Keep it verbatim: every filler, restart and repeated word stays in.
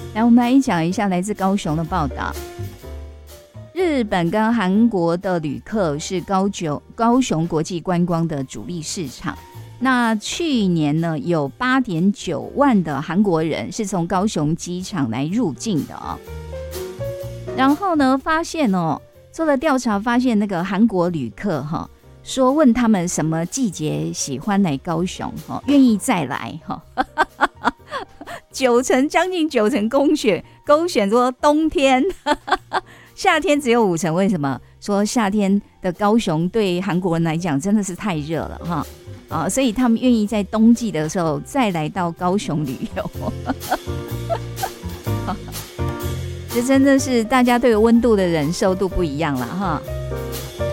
来，我们来讲一下来自高雄的报道。日本跟韩国的旅客是高雄高雄国际观光的主力市场。那去年呢，有 八点九万的韩国人是从高雄机场来入境的哦。然后呢，发现哦，做了调查，发现那个韩国旅客哈、哦，说问他们什么季节喜欢来高雄哈、哦，愿意再来哈、哦，九成将近九成勾选勾选说冬天。夏天只有五成，为什么？说夏天的高雄对韩国人来讲真的是太热了哈，啊，所以他们愿意在冬季的时候再来到高雄旅游。这真的是大家对温度的忍受度不一样了哈。